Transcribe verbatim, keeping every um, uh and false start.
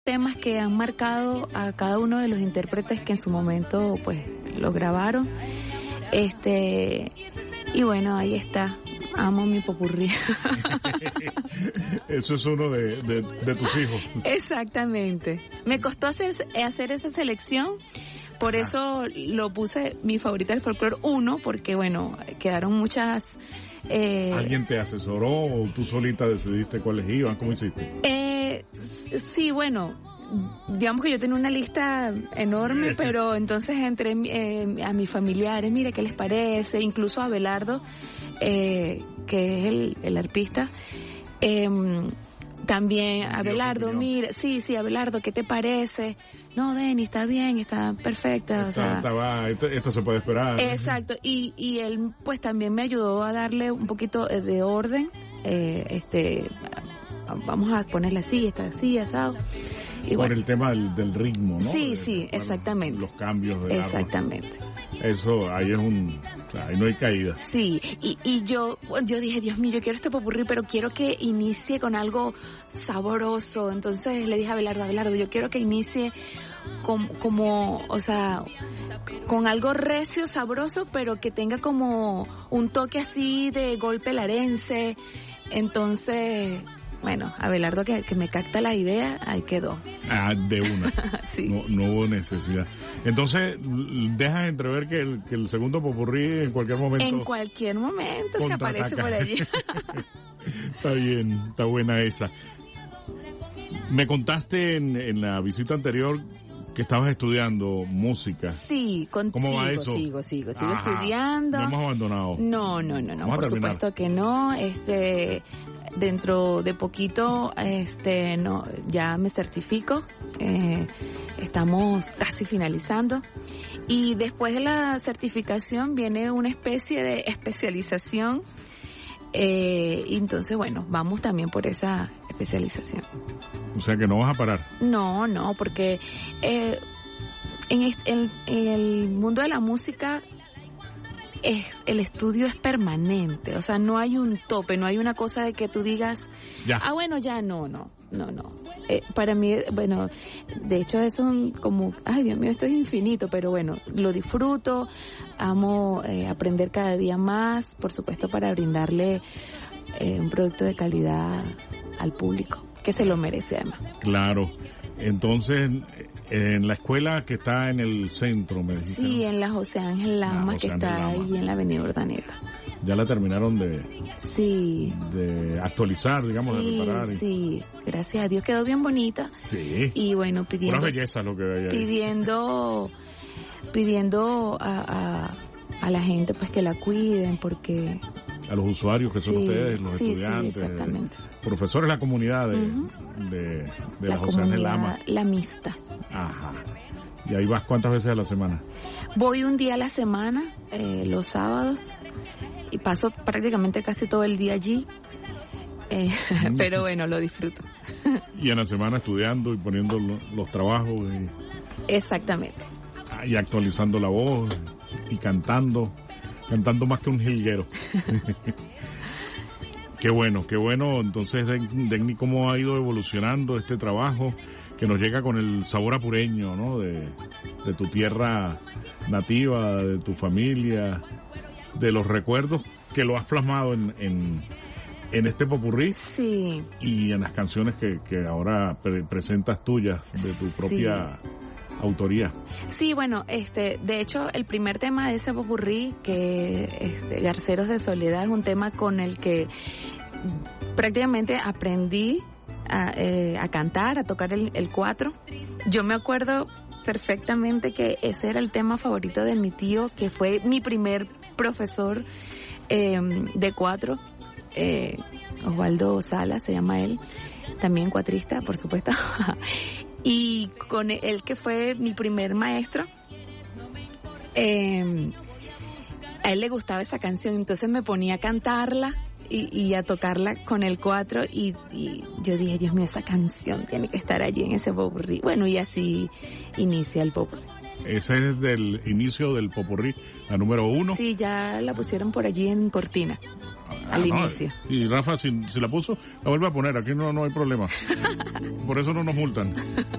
Temas que han marcado a cada uno de los intérpretes que en su momento pues lo grabaron. Este y bueno, ahí está. Amo mi popurrí. Eso es uno de, de, de tus hijos. Exactamente. Me costó hacer, hacer esa selección. Por Ajá. eso lo puse mi favorita del folclore uno, porque bueno, quedaron muchas... Eh, ¿Alguien te asesoró o tú solita decidiste cuáles iban? ¿Cómo hiciste? Eh, sí, bueno, digamos que yo tenía una lista enorme, pero entonces entré eh, a mis familiares, mire qué les parece, incluso a Abelardo, eh, que es el, el arpista, eh, también Abelardo, mira, sí, sí, Abelardo, ¿qué te parece? No, Denny, está bien, está perfecta. Esta, o sea, esta va, esto, esto se puede esperar. Exacto, y, y él pues también me ayudó a darle un poquito de orden, eh, este, vamos a ponerla así, está así, asado. Y Por bueno. el tema del, del ritmo, ¿no? Sí, de, sí, de, exactamente. Los cambios de Exactamente. Arma. Eso, ahí es un, o sea, ahí no hay caída. Sí, y, y yo, yo dije, Dios mío, yo quiero este popurrí, pero quiero que inicie con algo sabroso. Entonces le dije a Abelardo, Abelardo, yo quiero que inicie como, como, o sea, con algo recio, sabroso, pero que tenga como un toque así de golpe larense. Entonces, bueno, Abelardo que, que me capta la idea, ahí quedó. Ah, de una. Sí. No, no hubo necesidad. Entonces, dejas entrever que el, que el segundo popurrí en cualquier momento... En cualquier momento se aparece por allí. Está bien, está buena esa. Me contaste en, en la visita anterior que estabas estudiando música. Sí, contigo. ¿Cómo va eso? Sigo, sigo, sigo Ajá. estudiando. No hemos abandonado. No, no, no, no, por supuesto que no. Este, dentro de poquito, este, no, ya me certifico. Eh, estamos casi finalizando. Y después de la certificación viene una especie de especialización. Eh, y entonces, bueno, vamos también por esa especialización. O sea que no vas a parar. No, no, porque eh, en, el, en el mundo de la música es el estudio es permanente, o sea, no hay un tope, no hay una cosa de que tú digas, ya. ah, bueno, ya no, no, no, no. Eh, para mí, bueno, de hecho es un como, ay, Dios mío, esto es infinito, pero bueno, lo disfruto, amo eh, aprender cada día más, por supuesto, para brindarle eh, un producto de calidad al público, que se lo merece además. Claro. Entonces, en la escuela que está en el centro, me dijiste, Sí, ¿no? en la José Ángel Lama, José que Ángel está Lama. ahí en la avenida Urdaneta. Ya la terminaron de, sí. de actualizar, digamos, sí, de reparar. Y... Sí, gracias a Dios quedó bien bonita. Sí. Y bueno, pidiendo... Una belleza lo que hay ahí. Pidiendo, pidiendo a, a, a la gente pues que la cuiden, porque... A los usuarios que son sí, ustedes, los sí, estudiantes, sí, exactamente. profesores, la comunidad de, uh-huh. de, de la, la José Ángel Lama. La mixta. Ajá. ¿Y ahí vas cuántas veces a la semana? Voy un día a la semana, eh, los sábados, y paso prácticamente casi todo el día allí, eh, mm. pero bueno, lo disfruto. Y en la semana estudiando y poniendo lo, los trabajos. Y, exactamente. Y actualizando la voz y cantando. Cantando más que un jilguero. Qué bueno, qué bueno. Entonces, Denny, ¿cómo ha ido evolucionando este trabajo que nos llega con el sabor apureño, ¿no? De, de tu tierra nativa, de tu familia, de los recuerdos que lo has plasmado en, en, en este popurrí. Sí. Y en las canciones que, que ahora pre- presentas tuyas, de tu propia... Sí. autoría. Sí, bueno, este, de hecho, el primer tema de ese popurrí, que este, Garceros de Soledad, es un tema con el que prácticamente aprendí a, eh, a cantar, a tocar el, el cuatro. Yo me acuerdo perfectamente que ese era el tema favorito de mi tío, que fue mi primer profesor eh, de cuatro, eh, Osvaldo Sala se llama él, también cuatrista, por supuesto. Y con él, que fue mi primer maestro, eh, a él le gustaba esa canción, entonces me ponía a cantarla y, y a tocarla con el cuatro, y, y yo dije, Dios mío, esa canción tiene que estar allí en ese popurrí. Bueno, y así inicia el popurrí. Ese es del inicio del popurrí, la número uno. Sí, ya la pusieron por allí en cortina. Ah, al no, inicio. Y Rafa, si, si la puso, la vuelve a poner, aquí no, no hay problema. Por eso no nos multan.